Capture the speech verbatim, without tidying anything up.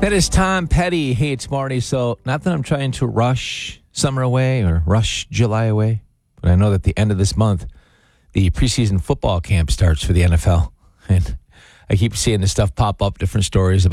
That is Tom Petty. Hey, it's Marty. So, not that I'm trying to rush summer away or rush July away, but I know that the end of this month, the preseason football camp starts for the N F L. And I keep seeing this stuff pop up, different stories about